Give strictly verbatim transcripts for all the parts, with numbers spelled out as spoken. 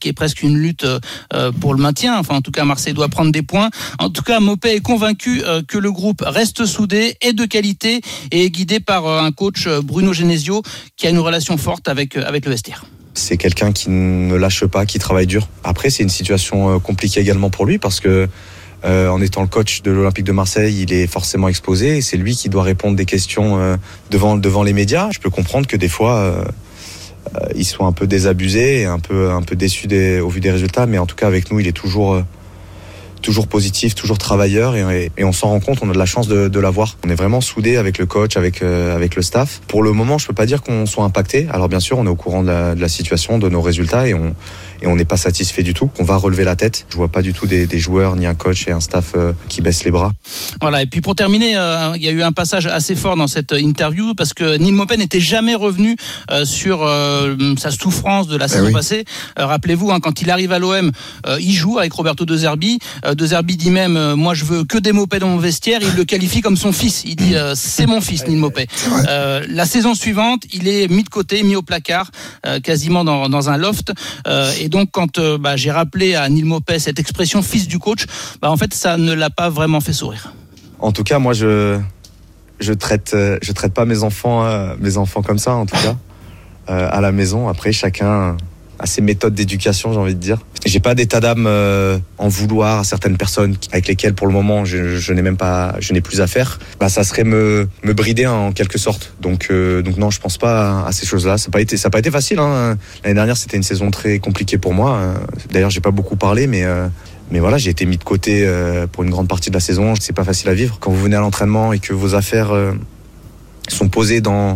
qui est presque une lutte euh, pour le maintien. Enfin, en tout cas, Marseille doit prendre des points. En tout cas, Maupay est convaincu euh, que le groupe reste soudé, est de qualité et est guidé par euh, un coach, Bruno Genesio, qui a une relation forte avec, euh, avec le vestiaire. C'est quelqu'un qui ne lâche pas, qui travaille dur. Après, c'est une situation compliquée également pour lui parce que euh, en étant le coach de l'Olympique de Marseille, il est forcément exposé et c'est lui qui doit répondre des questions euh, devant, devant les médias. Je peux comprendre que des fois, euh, euh, ils soient un peu désabusés et un peu, un peu déçus des, au vu des résultats, mais en tout cas, avec nous, il est toujours... Euh, toujours positif, toujours travailleur et, et on s'en rend compte, on a de la chance de, de l'avoir. On est vraiment soudés avec le coach, avec, euh, avec le staff. Pour le moment, je peux pas dire qu'on soit impacté. Alors bien sûr, on est au courant de la, de la situation, de nos résultats et on et on n'est pas satisfait du tout. On va relever la tête. Je vois pas du tout des, des joueurs, ni un coach et un staff euh, qui baissent les bras. Voilà, et puis pour terminer, euh, il y a eu un passage assez fort dans cette interview parce que Neil Maupay n'était jamais revenu euh, sur euh, sa souffrance de la saison eh oui. passée. Euh, rappelez-vous, hein, quand il arrive à l'O M, euh, il joue avec Roberto De Zerbi. Euh, De Zerbi dit même, euh, moi je veux que des Maupay dans mon vestiaire. Il le qualifie comme son fils. Il dit, euh, c'est mon fils, Neil Maupay. Euh, la saison suivante, il est mis de côté, mis au placard, euh, quasiment dans, dans un loft. Euh, et donc quand euh, bah, j'ai rappelé à Neil Maupay cette expression fils du coach, bah, en fait ça ne l'a pas vraiment fait sourire. En tout cas, moi je je traite euh, je traite pas mes enfants euh, mes enfants comme ça en tout cas euh, à la maison. Après chacun a ses méthodes d'éducation, j'ai envie de dire. J'ai pas d'état d'âme euh, en vouloir à certaines personnes avec lesquelles pour le moment je, je n'ai même pas je n'ai plus affaire. Bah ça serait me me brider en quelque sorte. Donc euh, donc non, je pense pas à ces choses-là. Ça n'a pas été ça a pas été facile. Hein. L'année dernière c'était une saison très compliquée pour moi. D'ailleurs j'ai pas beaucoup parlé, mais euh, Mais voilà, j'ai été mis de côté euh, pour une grande partie de la saison. C'est pas facile à vivre. Quand vous venez à l'entraînement et que vos affaires euh, sont posées dans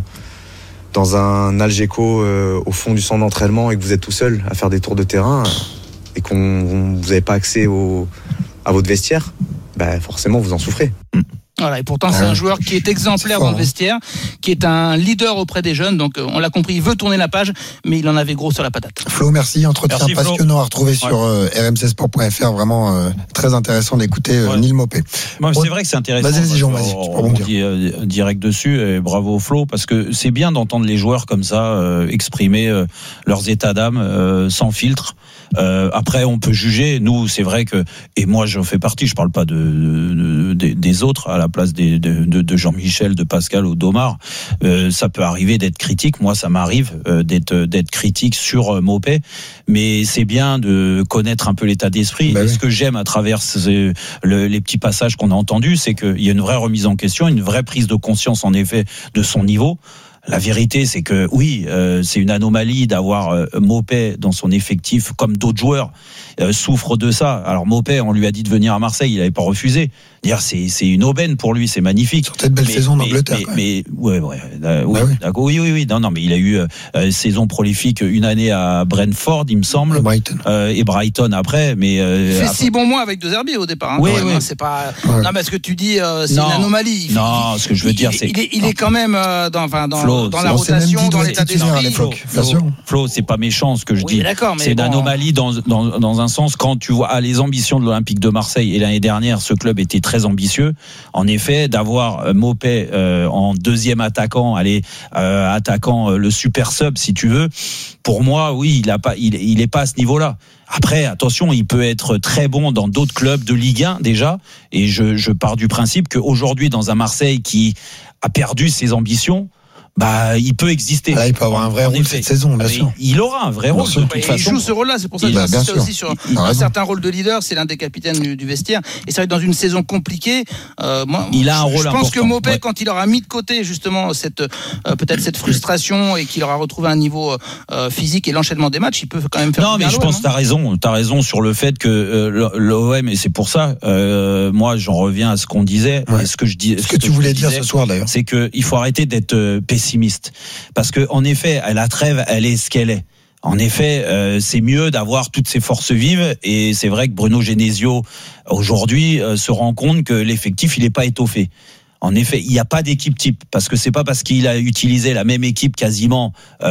dans un Algeco euh, au fond du centre d'entraînement et que vous êtes tout seul à faire des tours de terrain euh, et qu'on vous n'avez pas accès au, à votre vestiaire, bah forcément vous en souffrez. Voilà, et pourtant c'est un joueur qui est exemplaire dans le vestiaire, qui est un leader auprès des jeunes, donc on l'a compris, il veut tourner la page, mais il en avait gros sur la patate. Flo, merci, entretien merci, passionnant Flo. À retrouver ouais. sur euh, r m c sport point f r, vraiment euh, très intéressant d'écouter euh, ouais. Neil Maupay. Bon, c'est vrai que c'est intéressant. Vas-y, vas-y, Jean, vas-y, on, on dit euh, direct dessus, et bravo Flo, parce que c'est bien d'entendre les joueurs comme ça euh, exprimer euh, leurs états d'âme euh, sans filtre. Euh, après, on peut juger. Nous, c'est vrai que, et moi, j'en fais partie. Je parle pas de, de, de des autres à la place des, de, de, de Jean-Michel, de Pascal ou d'Omar. Euh, ça peut arriver d'être critique. Moi, ça m'arrive euh, d'être d'être critique sur euh, Maupay. Mais c'est bien de connaître un peu l'état d'esprit. Bah et oui. Ce que j'aime à travers ce, le, les petits passages qu'on a entendus, c'est qu'il y a une vraie remise en question, une vraie prise de conscience, en effet, de son niveau. La vérité, c'est que oui, euh, c'est une anomalie d'avoir euh, Maupay dans son effectif, comme d'autres joueurs euh, souffrent de ça. Alors Maupay, on lui a dit de venir à Marseille, il n'avait pas refusé. Dire c'est c'est une aubaine pour lui, c'est magnifique. C'était une belle mais, saison en Angleterre. Mais, mais ouais ouais, euh, oui, bah oui. D'accord, oui oui oui non non mais il a eu euh, saison prolifique une année à Brentford, il me semble. Et Brighton. Euh, et Brighton après, mais euh, il fait après... six bons mois avec De Zerbi au départ. Hein, oui, ouais, oui. Non, c'est pas. Ouais. Non mais ce que tu dis, euh, c'est non. une anomalie. Il non, il, ce que je veux il, dire, il, c'est il est il est quand même euh, dans enfin dans Flo, dans la rotation, dans l'état d'esprit. Flo, Flo, Flo, c'est pas méchant ce que je oui, dis. D'accord, mais c'est bon, une anomalie dans dans dans un sens. Quand tu vois ah, les ambitions de l'Olympique de Marseille, et l'année dernière, ce club était très ambitieux. En effet, d'avoir Maupay euh, en deuxième attaquant, allez, euh, attaquant euh, le super sub si tu veux. Pour moi, oui, il a pas, il, il est pas à ce niveau-là. Après, attention, il peut être très bon dans d'autres clubs de Ligue un déjà. Et je, je pars du principe qu'aujourd'hui, dans un Marseille qui a perdu ses ambitions, bah, il peut exister. Là, il peut avoir un vrai rôle cette saison, bien sûr. Il aura un vrai rôle. De toute il façon. joue ce rôle-là, c'est pour ça que bah, j'insiste aussi sur il, un il certain rôle de leader. C'est l'un des capitaines du, du vestiaire. Et c'est vrai que dans une saison compliquée, euh, moi, il a un je, rôle je pense important. que Maupay, ouais. Quand il aura mis de côté justement cette euh, peut-être cette frustration et qu'il aura retrouvé un niveau euh, physique et l'enchaînement des matchs, il peut quand même faire. Non, mais je pense que t'as raison. T'as raison sur le fait que euh, l'O M, et c'est pour ça. Euh, moi, j'en reviens à ce qu'on disait. Ouais. Et ce que je dis. Ce, ce que, que tu voulais dire ce soir d'ailleurs, c'est que il faut arrêter d'être euh, pessimiste. Parce que en effet, la trêve, elle est ce qu'elle est. En effet, euh, c'est mieux d'avoir toutes ces forces vives, et c'est vrai que Bruno Genesio aujourd'hui euh, se rend compte que l'effectif il n'est pas étoffé. En effet, il n'y a pas d'équipe type, parce que c'est pas parce qu'il a utilisé la même équipe quasiment,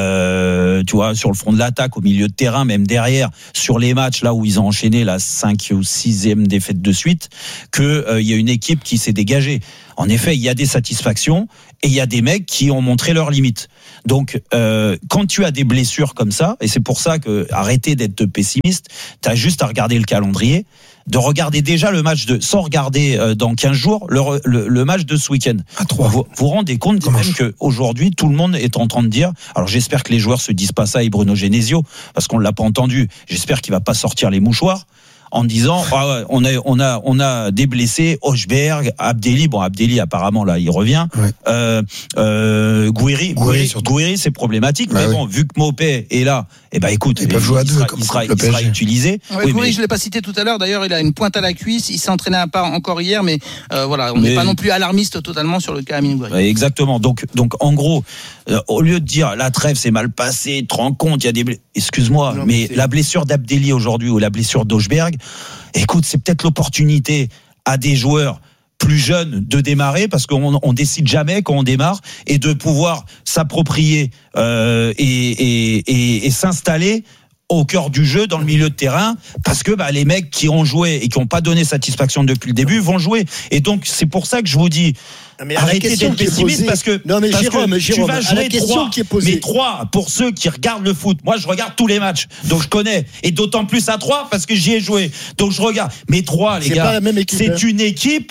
euh, tu vois, sur le front de l'attaque, au milieu de terrain, même derrière, sur les matchs là où ils ont enchaîné la cinq ou sixième défaite de suite, que euh, il y a une équipe qui s'est dégagée. En effet, il y a des satisfactions et il y a des mecs qui ont montré leurs limites. Donc, euh, quand tu as des blessures comme ça, et c'est pour ça que arrêtez d'être pessimiste, t'as juste à regarder le calendrier, de regarder déjà le match de, sans regarder euh, dans quinze jours, le, le, le match de ce week-end. À trois. Vous vous rendez compte quand même qu'aujourd'hui, tout le monde est en train de dire, alors j'espère que les joueurs se disent pas ça et Bruno Genesio, parce qu'on l'a pas entendu, j'espère qu'il va pas sortir les mouchoirs, en disant ah ouais, on a on a on a des blessés, Hochberg, Abdelli, bon Abdelli apparemment là il revient, ouais. euh, euh, Gouiri, Gouiri, Gouiri c'est problématique, bah mais oui. bon vu que Mopé est là, et eh ben écoute, ils peuvent jouer à deux, sera, comme il sera, il sera utilisé. Ouais, oui, Gouiri, mais... je l'ai pas cité tout à l'heure, d'ailleurs il a une pointe à la cuisse, il s'est entraîné à part encore hier, mais euh, voilà, on n'est mais... pas non plus alarmiste totalement sur le cas Amine Gouiri. Ouais, exactement, donc donc en gros, euh, au lieu de dire la trêve c'est mal passé, tu te rends compte, il y a des blessés, excuse-moi, non, mais, mais la blessure d'Abdelli aujourd'hui ou la blessure d'Hochberg, écoute, c'est peut-être l'opportunité à des joueurs plus jeunes de démarrer, parce qu'on on décide jamais quand on démarre, et de pouvoir s'approprier euh, et, et, et, et s'installer au cœur du jeu, dans le milieu de terrain, parce que bah, les mecs qui ont joué et qui n'ont pas donné satisfaction depuis le début vont jouer. Et donc c'est pour ça que je vous dis, mais arrêtez d'être pessimiste, parce que, non mais parce Jérôme, que Jérôme, tu vas jouer trois, mais trois pour ceux qui regardent le foot. Moi je regarde tous les matchs, donc je connais, et d'autant plus à trois parce que j'y ai joué, donc je regarde. Mais trois les c'est gars, équipe, c'est hein. une équipe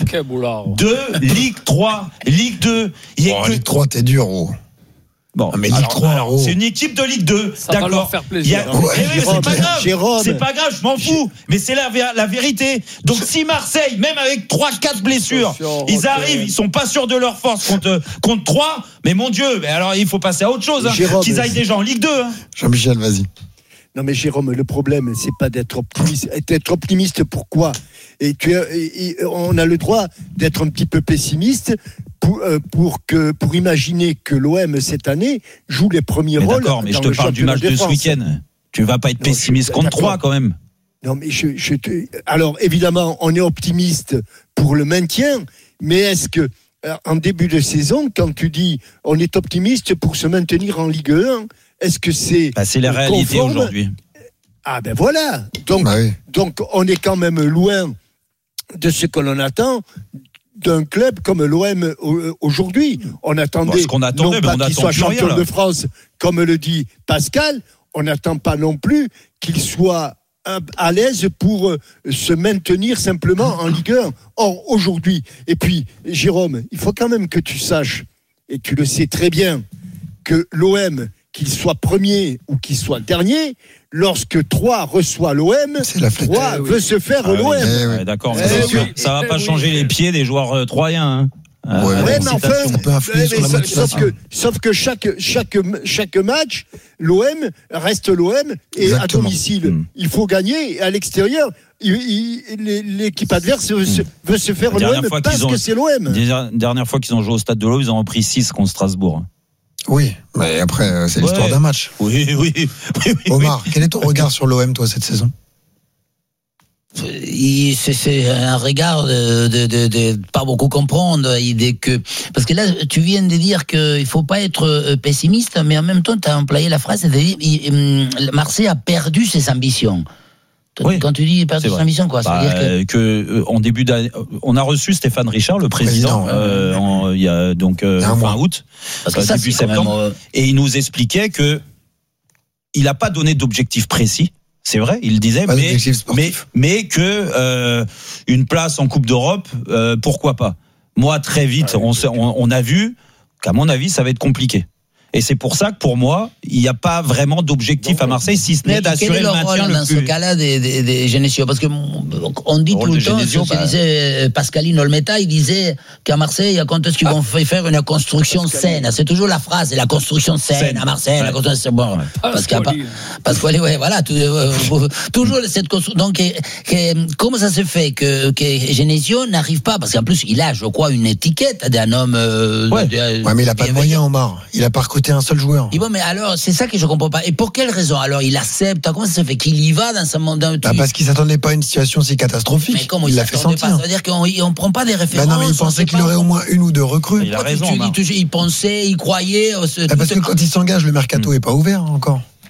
de Ligue trois, Ligue deux. Il y a oh, que... Ligue trois t'es dur oh. Bon, mais Ligue trois, alors, oh. c'est une équipe de Ligue deux, ça d'accord. va leur faire plaisir. A... Ouais, mais Jérôme, c'est pas grave. Jérôme. C'est pas grave, je m'en fous. Mais c'est la, la vérité. Donc si Marseille, même avec trois quatre blessures, ils arrivent, ils sont pas sûrs de leur force contre contre trois, mais mon Dieu, mais alors il faut passer à autre chose. Hein. Jérôme, qu'ils aillent déjà en Ligue deux. Hein. Jean-Michel, vas-y. Non mais Jérôme, le problème c'est pas d'être optimiste. Être optimiste pourquoi ? Et tu as, et, et on a le droit d'être un petit peu pessimiste pour, euh, pour que pour imaginer que l'O M cette année joue les premiers mais rôles. D'accord, mais je te parle du match de, de ce week-end. Tu vas pas être pessimiste non, contre trois quand même. Non mais je, je te... alors évidemment on est optimiste pour le maintien, mais est-ce que en début de saison, quand tu dis on est optimiste pour se maintenir en Ligue un, est-ce que c'est bah, c'est la réalité conforme aujourd'hui. Ah ben voilà. Donc bah oui. donc on est quand même loin de ce que l'on attend d'un club comme l'O M aujourd'hui. On attendait, bon, ce qu'on attendait, non pas mais on qu'il soit champion rien, de France, comme le dit Pascal, on n'attend pas non plus qu'il soit à l'aise pour se maintenir simplement en Ligue un. Or, aujourd'hui, et puis, Jérôme, il faut quand même que tu saches, et tu le sais très bien, que l'O M, qu'il soit premier ou qu'il soit dernier, lorsque Troyes reçoit l'O M, Troyes veut se faire ah, l'O M. Oui, ouais, d'accord, mais eh oui, ça ne va pas oui. changer les pieds des joueurs euh, troyens. Hein. Euh, ouais, ouais, mais enfin, on peut influer sur la motivation. Sauf que, sauf que chaque, chaque, chaque match, l'O M reste l'O M, et Exactement. à domicile, mmh. il faut gagner, et à l'extérieur, il, il, l'équipe adverse mmh. veut, se, veut se faire l'O M parce ont, que c'est l'O M. La dernière fois qu'ils ont joué au Stade de l'O, ils ont pris six contre Strasbourg. Oui, mais après, c'est ouais. l'histoire d'un match. Oui, oui, oui, oui. Omar, quel est ton regard sur l'O M, toi, cette saison ? C'est, c'est un regard de, de, de, de pas beaucoup comprendre idée que parce que là tu viens de dire que il faut pas être pessimiste, mais en même temps tu as employé la phrase de Marseille a perdu ses ambitions. Oui, quand tu dis perdu ses ambitions, quoi, ça veut bah, dire que, que en début d'année, on a reçu Stéphane Richard, le président, président euh, en, il y a donc euh, fin août, parce que euh, ça, début septembre, même, euh... et il nous expliquait que il a pas donné d'objectif précis. C'est vrai, il le disait, mais, mais, mais que euh, une place en Coupe d'Europe, euh, pourquoi pas. Moi, très vite, on, on, on a vu qu'à mon avis, ça va être compliqué. Et c'est pour ça que pour moi, il n'y a pas vraiment d'objectif à Marseille, si ce n'est d'assurer le maintien le dans plus. ce cas-là des, des, des Genesio, parce que on dit tout le temps, Genesio, ce que bah... disait Pascaline Olmeta, il disait qu'à Marseille, quand est-ce qu'ils ah. vont faire une construction Pascaline. saine. C'est toujours la phrase, c'est la construction saine, saine. à Marseille, ouais. la construction bon, ouais. parce qu'il parce que ouais, voilà, tout, euh, toujours cette construction. Donc, que, comment ça se fait que, que Genesio n'arrive pas, parce qu'en plus, il a, je crois, une étiquette d'un homme. Euh, ouais. De, ouais, mais il n'a pas de moyens, Omar. Il a parcouru un seul joueur. Et bon, mais alors, c'est ça que je comprends pas. Et pour quelle raison? Alors, il accepte. Comment ça se fait qu'il y va dans ce monde? Bah parce qu'il s'attendait pas à une situation si catastrophique. Mais comment il il l'a fait sentir. Pas, ça veut dire qu'on on prend pas des références. Bah non, mais il pensait qu'il pas. aurait au moins une ou deux recrues. Il a raison. Tu, tu, il pensait, il croyait. Bah parce que quand il s'engage, le mercato mmh. est pas ouvert encore.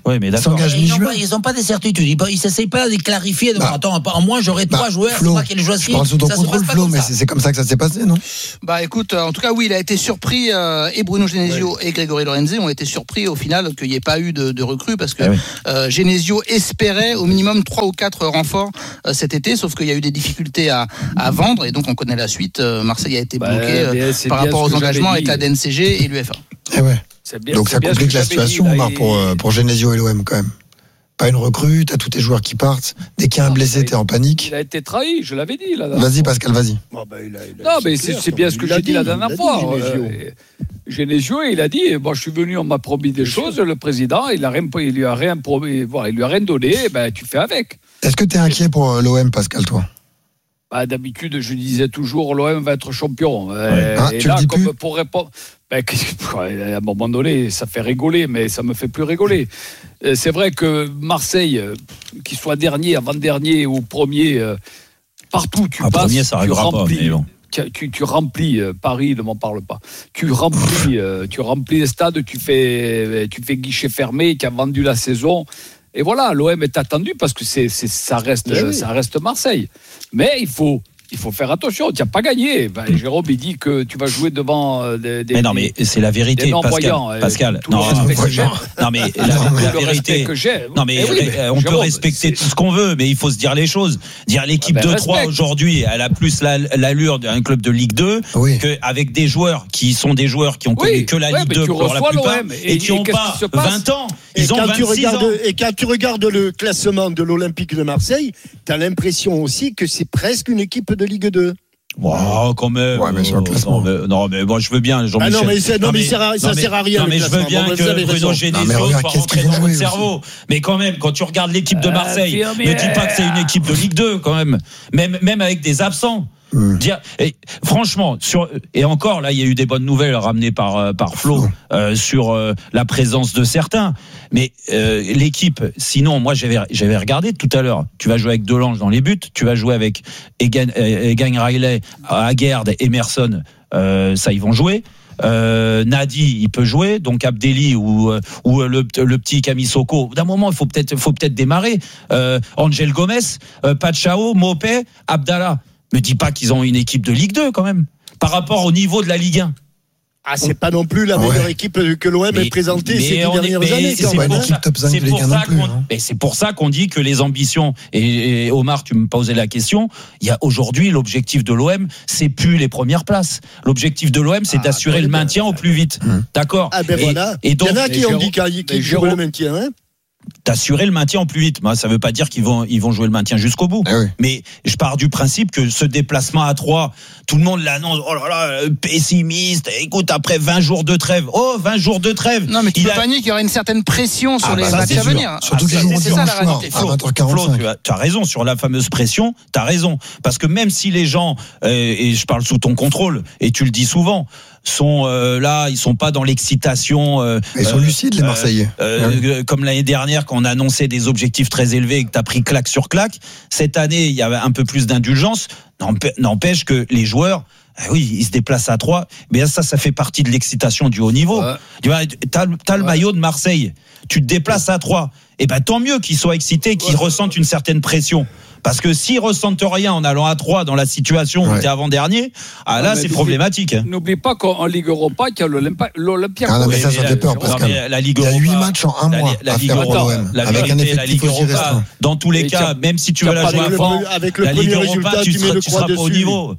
Oui, mais d'accord. Ils n'ont pas, ils ont pas des certitudes. Ils ne s'essayent pas de clarifier. Bah, attends, en moins, j'aurais bah, trois joueurs. Flo, c'est pas quel joueur je pense sous ton contrôle, Flo, mais c'est, c'est comme ça que ça s'est passé, non? Bah écoute, en tout cas, oui, il a été surpris, euh, et Bruno Genesio ouais. et Grégory Lorenzi ont été surpris au final qu'il n'y ait pas eu de, de recrues parce que ah oui. euh, Genesio espérait au minimum trois ou quatre renforts euh, cet été, sauf qu'il y a eu des difficultés à, à vendre et donc on connaît la suite. Euh, Marseille a été bloqué bah, euh, par rapport aux engagements avec la D N C G et l'U F A. Eh ouais. Bien, donc ça complique la situation dit, là, et... pour, pour Genesio et l'O M quand même. Pas une recrue, t'as tous tes joueurs qui partent. Dès qu'il y a un non, blessé, t'es en panique. Il a été trahi, je l'avais dit. Là, vas-y, Pascal, vas-y. Oh, bah, il a, il a, non, mais c'est, c'est bien ce que j'ai dit, dit la dernière fois. Genesio. Euh, Genesio, il a dit bon, je suis venu, on m'a promis des choses. Le président, il, a rien, il lui a rien promis, voilà, il lui a rien donné. Ben, tu fais avec. Est-ce que t'es inquiet pour l'O M, Pascal, toi? Bah, d'habitude, je disais toujours l'O M va être champion. Ouais. Euh, ah, et tu là, le dis comme plus pour répondre. Ben, à un moment donné, ça fait rigoler, mais ça me fait plus rigoler. C'est vrai que Marseille, qu'il soit dernier, avant-dernier ou premier, partout tu à passes, premier, ça tu remplis. Pas, mais bon. Tu, tu, tu remplis Paris, ne m'en parle pas. Tu remplis, tu remplis les stades, tu fais, tu fais guichet fermé, qui a vendu la saison. Et voilà, l'O M est attendu parce que c'est, c'est, ça, reste, oui. ça reste Marseille. Mais il faut, il faut faire attention, tu n'as pas gagné. Ben, mmh. Jérôme, il dit que tu vas jouer devant des. des mais non, mais c'est la vérité, Pascal. Pascal non, non, non, mais la, la vérité. Que j'ai. Non, mais oui, mais on Jérôme, peut respecter c'est... tout ce qu'on veut, mais il faut se dire les choses. Dire l'équipe ah ben, de trois aujourd'hui, elle a plus la, l'allure d'un club de Ligue deux oui. qu'avec des joueurs qui sont des joueurs qui ont connu oui, que la Ligue deux pour la plupart et, et qui n'ont pas vingt ans. Ils ont vingt-six ans. Et quand tu regardes le classement de l'Olympique de Marseille, tu as l'impression aussi que c'est presque une équipe de Ligue deux. Wow, quand même. Ouais, mais sur le classement. Non, mais, non, mais moi, je veux bien, Jean-Michel. Ah non, mais, c'est, non, non, mais, mais ça, ça non, sert à rien. Non, mais je veux bien que Bruno Genesio soit rentré dans votre cerveau. Mais quand même, quand tu regardes l'équipe de Marseille, euh, ne dis pas que c'est une équipe de Ligue deux, quand même. Même, même avec des absents. Mmh. Dire, et, franchement, sur, et encore, là, il y a eu des bonnes nouvelles ramenées par, par Flo euh, sur euh, la présence de certains. Mais euh, l'équipe, sinon, moi, j'avais, j'avais regardé tout à l'heure. Tu vas jouer avec Delange dans les buts, tu vas jouer avec Egan, Egan Riley, Aguerd, Emerson, euh, ça, ils vont jouer. Euh, Nadi, il peut jouer, donc Abdelli ou ou le, le petit Kamisoko. D'un moment, il faut peut-être, faut peut-être démarrer. Euh, Angel Gomez, euh, Pachao, Mopé, Abdallah. Me dis pas qu'ils ont une équipe de Ligue deux quand même, par rapport au niveau de la Ligue un. Ah, c'est pas non plus la meilleure ouais. équipe que l'O M ait présentée ces dix dernières est, années. C'est, c'est, pour ça, c'est, pour ça plus, qu'on, hein. et c'est pour ça qu'on dit que les ambitions, et, et Omar, tu me posais la question, il y a aujourd'hui l'objectif de l'O M, c'est plus les premières places. L'objectif de l'O M, c'est ah, d'assurer ben, le maintien ben, au plus vite. Hum. D'accord. Ah ben et, voilà. Et donc, il y en a qui ont dit qu'ils jouent le maintien, hein. D'assurer le maintien au plus vite. Moi, ça veut pas dire qu'ils vont, ils vont jouer le maintien jusqu'au bout. Ah oui. Mais je pars du principe que ce déplacement à trois, tout le monde l'annonce, oh là là, pessimiste. Écoute, après vingt jours de trêve. Oh, vingt jours de trêve. Non, mais tu il peux a... pas nier qu'il y aura une certaine pression sur ah, les bah, matchs à venir. Surtout ah, que c'est, c'est ça la réalité. Flo, à vingt heures quarante-cinq. Flo, tu as, tu as raison sur la fameuse pression. Tu as raison. Parce que même si les gens, euh, et je parle sous ton contrôle, et tu le dis souvent, sont euh, là, ils sont pas dans l'excitation. Euh, ils sont euh, lucides, les Marseillais. Euh, ouais. Comme l'année dernière, quand on a annoncé des objectifs très élevés et que t'as pris claque sur claque. Cette année, il y avait un peu plus d'indulgence. N'empêche que les joueurs, ah oui, ils se déplacent à trois. Mais ça, ça fait partie de l'excitation du haut niveau. Ouais. T'as, t'as le ouais. maillot de Marseille. Tu te déplaces à trois. Et ben tant mieux qu'ils soient excités, qu'ils ouais. ressentent une certaine pression. Parce que s'ils ressentent rien en allant à trois dans la situation ouais. où t'es avant-dernier, ah là, non, c'est problématique. Hein. N'oublie pas qu'en Ligue Europa, qu'il y a l'Olympique. Ah non, mais ça, ça fait peur, parce qu'il la Ligue il y a huit matchs en un mois à faire pour l'O M. Avec un effectif aussi restreint. Dans tous les cas, même si tu veux la jouer avant, avec le premier résultat, tu ne seras pas au niveau.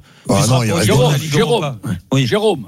Jérôme, Jérôme,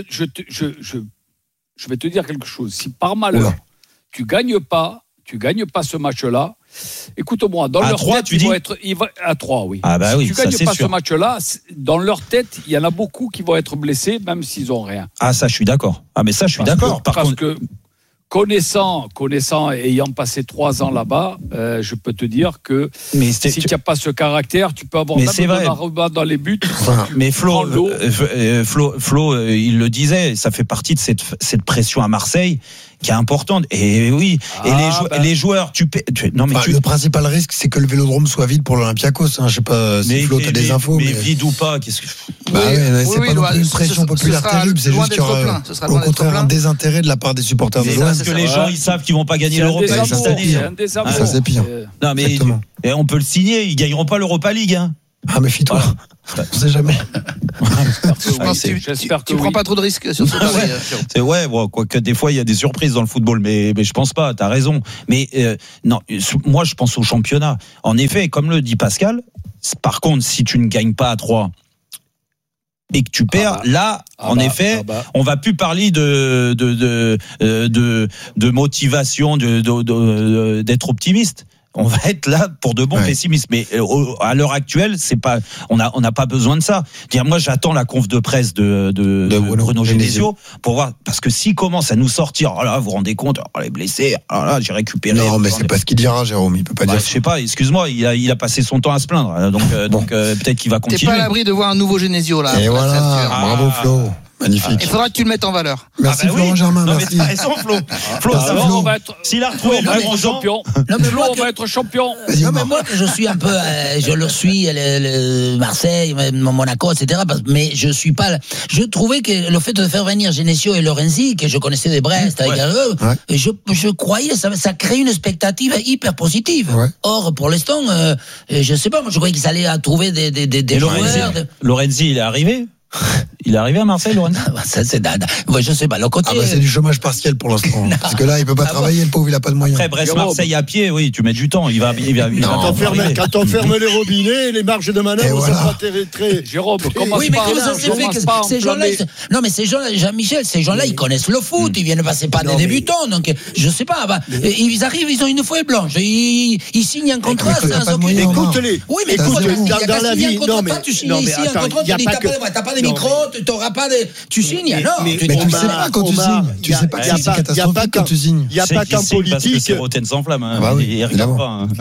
je vais te dire quelque chose. Si par malheur, tu gagnes pas, tu gagnes pas ce match-là, écoute-moi, dans à leur trois, tête, tu ils dis vont être ils vont, à trois, oui. Ah bah si oui, tu gagnes ça, pas sûr. ce match-là, dans leur tête, il y en a beaucoup qui vont être blessés, même s'ils ont rien. Ah ça, je suis d'accord. Ah mais ça, je suis parce d'accord. Que, Par parce contre... que connaissant, connaissant, ayant passé trois ans là-bas, euh, je peux te dire que mais si tu n'as pas ce caractère, tu peux avoir mais c'est vrai. Un dans les buts. Enfin, mais Flo, euh, Flo, Flo, euh, il le disait, ça fait partie de cette, cette pression à Marseille. qui est importante. Et oui, ah, et les, jou- bah. les joueurs, tu, paies, tu non mais enfin, tu... le principal risque, c'est que le Vélodrome soit vide pour l'Olympiakos. Hein. Je sais pas si Flo, t'as des infos, mais, mais vide ou pas, qu'est-ce que bah oui, ouais, c'est oui, pas oui, non plus une ce, pression ce, populaire ce terrible, c'est juste qu'il y aura au contraire un désintérêt de la part des supporters de l'O M. Parce que les gens ils savent qu'ils vont pas gagner l'Europa League cette année. Ça c'est pire. Non mais et on peut le signer, ils gagneront pas l'Europa League. Hein. Ah, méfie-toi. Voilà. On sait jamais. J'espère que tu, tu prends pas trop de risques sur ce pari. Ouais, c'est ouais, bon, quoique des fois il y a des surprises dans le football, mais, mais je pense pas. T'as raison. Mais euh, non, moi je pense au championnat. En effet, comme le dit Pascal. Par contre, si tu ne gagnes pas à trois et que tu perds, ah bah. là, ah en bah. effet, ah bah. on va plus parler de de de de, de motivation, de, de, de d'être optimiste. On va être là pour de bons ouais. pessimistes, mais à l'heure actuelle, c'est pas, on a, on n'a pas besoin de ça. Dire, moi, j'attends la conf de presse de, de, de, de Bruno, Bruno Genesio pour voir, parce que s'il commence à nous sortir, oh là, vous vous rendez compte, oh, les blessés, oh là, j'ai récupéré. Non, mais c'est pas ce qu'il dira, Jérôme. Il peut pas bah, dire. Je sais pas. Excuse-moi, il a, il a passé son temps à se plaindre, donc, euh, bon. donc euh, peut-être qu'il va continuer. T'es pas à l'abri de voir un nouveau Genesio là. Et voilà, ah, bravo Flo. Magnifique. Il faudra que tu le mettes en valeur. Merci ah bah Florent oui. Germain. Non, merci. mais t'as raison, Flo. Flo, ah, ça Flo. On va être, s'il a retrouvé on va être champion. Non, mais Flo, on va être champion. Non, mais moi, que je suis un peu, euh, je le suis, le, le Marseille, Monaco, et cetera. Mais je suis pas. Je trouvais que le fait de faire venir Genesio et Lorenzi, que je connaissais de Brest, avec ouais. eux, ouais. je, je croyais ça, ça crée une expectative hyper positive. Ouais. Or, pour l'instant, euh, je sais pas, moi, je croyais qu'ils allaient trouver des, des, des, des joueurs. Lorenzi, de... Lorenzi, il est arrivé. Il est arrivé à Marseille, Lorenzi. Ça, c'est dada. Ouais, je sais pas. Le côté. Ah bah c'est du chômage partiel pour l'instant. Parce que là, il peut pas ah travailler, bon. Le pauvre, il a pas de moyens. Après, Brest-Marseille à pied, oui, tu mets du temps. Il va, il va, il va quand, on ferme, quand on ferme les robinets, les marges de manœuvre voilà. sont pas très, très. Jérôme, comment oui, mais comment ça s'est fait que ces gens-là, non, mais ces gens-là, Jean-Michel, ces gens-là, ils connaissent le foot. Ils viennent passer pas des débutants. Donc, je sais pas. Ils arrivent, ils ont une feuille blanche. Ils signent un contrat. Écoute-les. Oui, mais écoute, dans la vie, non, mais tu signes ici un contrat. Tu dis, t'as pas des micros. Pas des... Tu signes, non mais, mais, mais tu ne sais pas quand tu signes. Tu sais pas que c'est catastrophique quand tu signes. Il n'y a pas qu'en politique. Parce que c'est Rotten sans flamme. Hein. Bah oui, il regarde pas. Hein.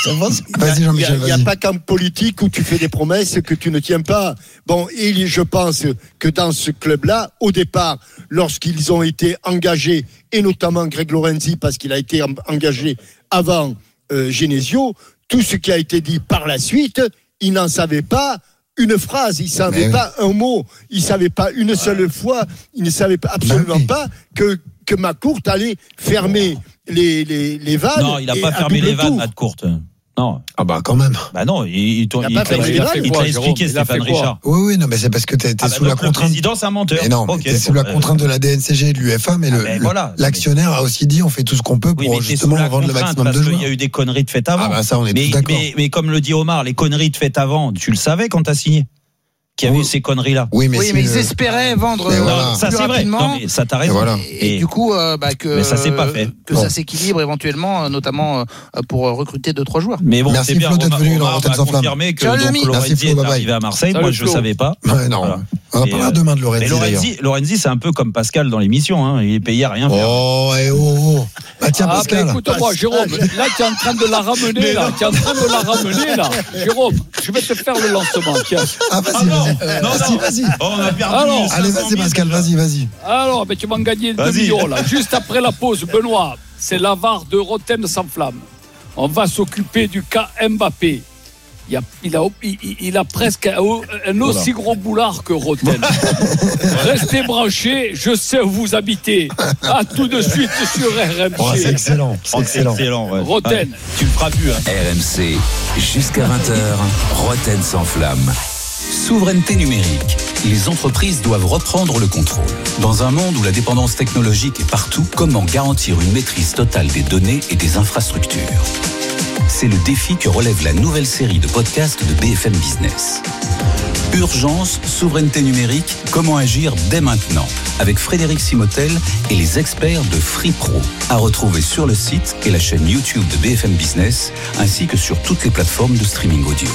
Vas-y, Jean-Michel. Il n'y a pas qu'en politique où tu fais des promesses que tu ne tiens pas. Bon, et je pense que dans ce club-là, au départ, lorsqu'ils ont été engagés, et notamment Greg Lorenzi, parce qu'il a été engagé avant euh, Genesio, tout ce qui a été dit par la suite, ils n'en savaient pas une phrase, il ne savait pas un mot, il ne savait pas une seule fois, il ne savait pas, absolument pas que, que McCourt allait fermer les, les, les vannes. Non, il n'a pas fermé les vannes, McCourt. Non. Ah bah quand même. Bah non, il, il, il, il, il, il t'a expliqué, Stéphane Richard. Oui, oui, non, mais c'est parce que t'es, t'es ah bah sous la contrainte. Le président, c'est un menteur. Mais non, okay, t'es sous la contrainte de la D N C G et de l'U F A, mais, ah le, ben voilà, l'actionnaire mais... a aussi dit on fait tout ce qu'on peut pour oui, justement vendre le maximum de joueurs. Il y a eu des conneries de faites avant. Ah bah ça, on est mais, tous d'accord. Mais, mais comme le dit Omar, les conneries de faites avant, tu le savais quand t'as signé qu'il y avait oui. ces conneries-là. Oui, mais, oui, mais ils le... espéraient vendre euh, voilà. Ça, plus c'est rapidement. Vrai. Non, mais ça t'as raison. Et, voilà. et, et du coup, euh, bah, que, mais ça s'est pas fait. que bon. ça s'équilibre éventuellement, notamment euh, pour recruter deux trois joueurs. Mais bon, merci c'est bien. Flo d'être venu dans Rotten sans flamme. Confirmé que Lorenzi est arrivé à Marseille. Moi, je savais pas. Non. On va parler demain de Lorenzi. Mais Lorenzi, Lorenzi, c'est un peu comme Pascal dans l'émission. Hein. Il est payé à rien faire. Oh, et oh, oh. Bah tiens, ah, Pascal. Bah, écoute-moi, Jérôme, là, tu es en train de la ramener, là. Tu es en train de la ramener, là. Jérôme, je vais te faire le lancement. Tiens. Ah, vas-y, vas-y. Euh, non, vas-y, vas-y. Oh, on a perdu. Alors, allez, vas-y, Pascal, vas-y, vas-y. Alors, ben, tu m'en gagné deux millions, là. Juste après la pause, Benoît, c'est l'avare de Rotten sans flamme. On va s'occuper du cas Mbappé. Il a, il, a, il, il a presque un, un aussi gros boulard que Rotten. Restez branchés, je sais où vous habitez. À tout de suite sur R M C. Oh, c'est excellent, c'est excellent. excellent ouais. Rotten. Ouais, tu le feras plus. Hein. R M C, jusqu'à vingt heures, Rotten sans flamme. Souveraineté numérique. Les entreprises doivent reprendre le contrôle. Dans un monde où la dépendance technologique est partout, comment garantir une maîtrise totale des données et des infrastructures ? C'est le défi que relève la nouvelle série de podcasts de B F M Business. Urgence, souveraineté numérique, comment agir dès maintenant, avec Frédéric Simotel et les experts de FreePro, à retrouver sur le site et la chaîne YouTube de B F M Business, ainsi que sur toutes les plateformes de streaming audio.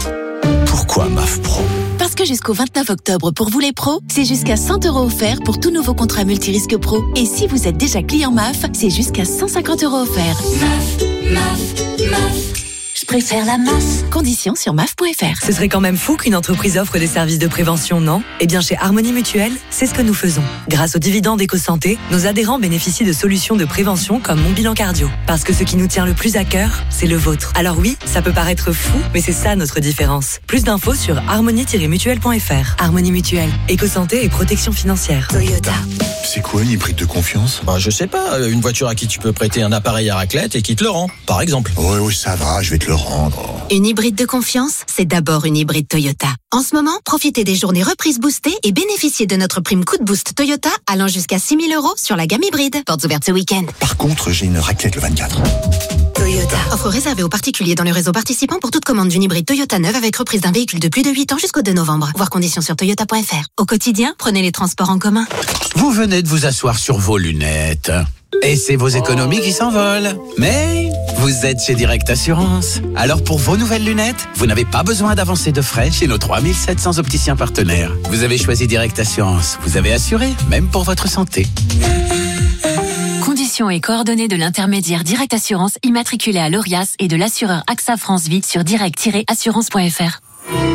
Pourquoi M A F Pro ? Parce que jusqu'au vingt-neuf octobre, pour vous les pros, c'est jusqu'à cent euros offerts pour tout nouveau contrat multirisque pro. Et si vous êtes déjà client M A F, c'est jusqu'à cent cinquante euros offerts. M A F, M A F, M A F. préfère la M A F. Conditions sur M A F point F R. Ce serait quand même fou qu'une entreprise offre des services de prévention, non ? Eh bien, chez Harmonie Mutuelle, c'est ce que nous faisons. Grâce aux dividendes EcoSanté, nos adhérents bénéficient de solutions de prévention comme Mon Bilan Cardio. Parce que ce qui nous tient le plus à cœur, c'est le vôtre. Alors oui, ça peut paraître fou, mais c'est ça notre différence. Plus d'infos sur harmonie tiret mutuelle point F R. Harmonie Mutuelle, EcoSanté et protection financière. Toyota. C'est quoi une hybride de confiance ? Bah, je sais pas, une voiture à qui tu peux prêter un appareil à raclette et qui te le rend, par exemple. Oui, oui, ça va, je vais te le rendre. Une hybride de confiance, c'est d'abord une hybride Toyota. En ce moment, profitez des journées reprises boostées et bénéficiez de notre prime coup de boost Toyota allant jusqu'à six mille euros sur la gamme hybride. Portes ouvertes ce week-end. Par contre, j'ai une raclette le vingt-quatre. Toyota. Offre réservée aux particuliers dans le réseau participant pour toute commande d'une hybride Toyota neuve avec reprise d'un véhicule de plus de huit ans jusqu'au deux novembre. Voir conditions sur toyota point F R. Au quotidien, prenez les transports en commun. Vous venez de vous asseoir sur vos lunettes. Et c'est vos économies qui s'envolent. Mais vous êtes chez Direct Assurance. Alors pour vos nouvelles lunettes, vous n'avez pas besoin d'avancer de frais chez nos trois mille sept cents opticiens partenaires. Vous avez choisi Direct Assurance. Vous avez assuré, même pour votre santé. Conditions et coordonnées de l'intermédiaire Direct Assurance immatriculé à l'Orias et de l'assureur AXA France Vie sur direct tiret assurance point F R.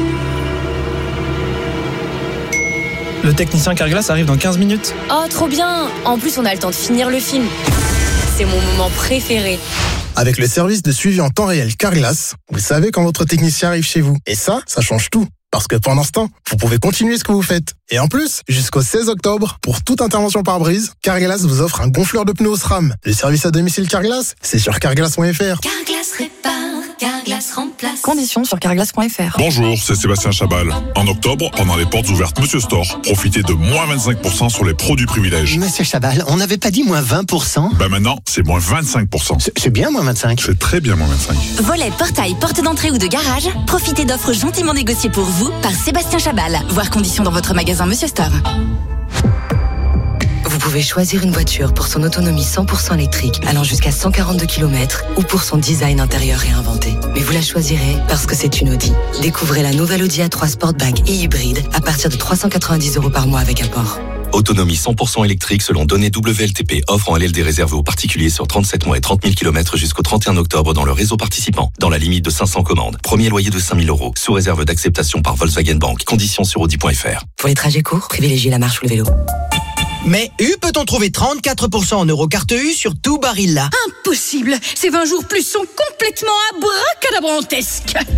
Le technicien Carglass arrive dans quinze minutes. Oh, trop bien! En plus, on a le temps de finir le film. C'est mon moment préféré. Avec le service de suivi en temps réel Carglass, vous savez quand votre technicien arrive chez vous. Et ça, ça change tout. Parce que pendant ce temps, vous pouvez continuer ce que vous faites. Et en plus, jusqu'au seize octobre, pour toute intervention par brise, Carglass vous offre un gonfleur de pneus au SRAM. Le service à domicile Carglass, c'est sur carglass point F R. Carglass répare, Carglass remplace. Conditions sur carglass point F R. Bonjour, c'est Sébastien Chabal. En octobre, pendant les portes ouvertes Monsieur Store, profitez de moins vingt-cinq pour cent sur les produits privilèges. Monsieur Chabal, on n'avait pas dit moins vingt pour cent ? Bah maintenant, c'est moins vingt-cinq pour cent. C'est bien moins vingt-cinq. C'est très bien moins vingt-cinq. Volet, portail, porte d'entrée ou de garage, profitez d'offres gentiment négociées pour vous par Sébastien Chabal. Voir conditions dans votre magasin Monsieur Store. Vous pouvez choisir une voiture pour son autonomie cent pour cent électrique allant jusqu'à cent quarante-deux kilomètres ou pour son design intérieur réinventé. Mais vous la choisirez parce que c'est une Audi. Découvrez la nouvelle Audi A trois Sportback et hybride à partir de trois cent quatre-vingt-dix euros par mois avec apport. Autonomie cent pour cent électrique selon données W L T P. Offre en L L D réservée aux particuliers sur trente-sept mois et trente mille kilomètres jusqu'au trente et un octobre dans le réseau participant. Dans la limite de cinq cents commandes. Premier loyer de cinq mille euros. Sous réserve d'acceptation par Volkswagen Bank. Conditions sur audi point F R. Pour les trajets courts, privilégiez la marche ou le vélo. Mais U peut-on trouver trente-quatre pour cent en Eurocarte U sur tout Barilla ? Impossible. Ces vingt jours plus sont complètement abracadabrantesques.